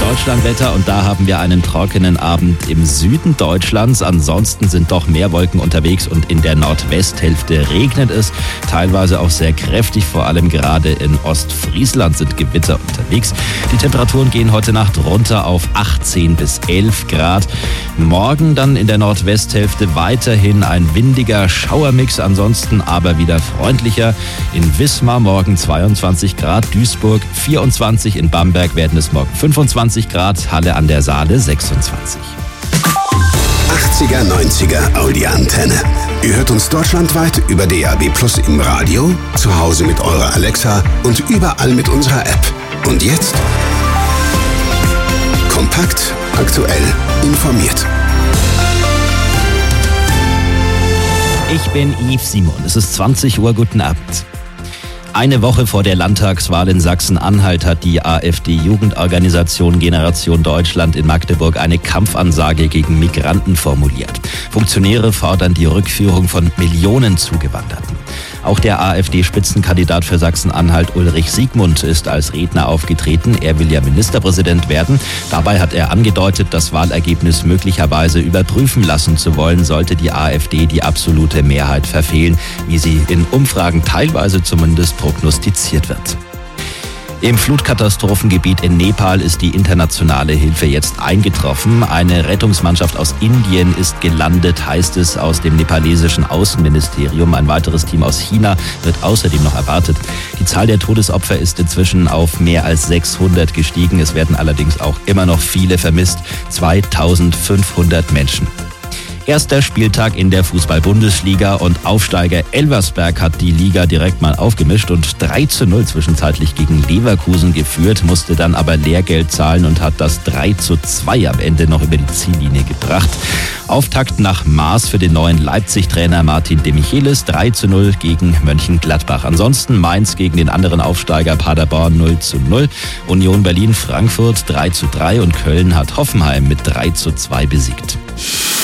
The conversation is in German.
Deutschlandwetter und da haben wir einen trockenen Abend im Süden Deutschlands. Ansonsten sind doch mehr Wolken unterwegs und in der Nordwesthälfte regnet es. Teilweise auch sehr kräftig, vor allem gerade in Ostfriesland sind Gewitter unterwegs. Die Temperaturen gehen heute Nacht runter auf 18 bis 11 Grad. Morgen dann in der Nordwesthälfte weiterhin ein windiger Schauermix, ansonsten aber wieder freundlicher. In Wismar morgen 22 Grad, Duisburg 24, in Bamberg werden es morgen 25 Grad, Halle an der Saale 26. 80er, 90er Audi-Antenne. Ihr hört uns deutschlandweit über DAB+ im Radio, zu Hause mit eurer Alexa und überall mit unserer App. Und jetzt? Kompakt, aktuell, informiert. Ich bin Yves Simon, es ist 20 Uhr, guten Abend. Eine Woche vor der Landtagswahl in Sachsen-Anhalt hat die AfD-Jugendorganisation Generation Deutschland in Magdeburg eine Kampfansage gegen Migranten formuliert. Funktionäre fordern die Rückführung von Millionen Zugewanderten. Auch der AfD-Spitzenkandidat für Sachsen-Anhalt Ulrich Siegmund ist als Redner aufgetreten. Er will ja Ministerpräsident werden. Dabei hat er angedeutet, das Wahlergebnis möglicherweise überprüfen lassen zu wollen, sollte die AfD die absolute Mehrheit verfehlen, wie sie in Umfragen teilweise zumindest prognostiziert wird. Im Flutkatastrophengebiet in Nepal ist die internationale Hilfe jetzt eingetroffen. Eine Rettungsmannschaft aus Indien ist gelandet, heißt es aus dem nepalesischen Außenministerium. Ein weiteres Team aus China wird außerdem noch erwartet. Die Zahl der Todesopfer ist inzwischen auf mehr als 600 gestiegen. Es werden allerdings auch immer noch viele vermisst. 2500 Menschen. Erster Spieltag in der Fußball-Bundesliga und Aufsteiger Elversberg hat die Liga direkt mal aufgemischt und 3:0 zwischenzeitlich gegen Leverkusen geführt, musste dann aber Lehrgeld zahlen und hat das 3:2 am Ende noch über die Ziellinie gebracht. Auftakt nach Maß für den neuen Leipzig-Trainer Martin de Michelis, 3:0 gegen Mönchengladbach. Ansonsten Mainz gegen den anderen Aufsteiger Paderborn 0:0, Union Berlin Frankfurt 3:3 und Köln hat Hoffenheim mit 3:2 besiegt.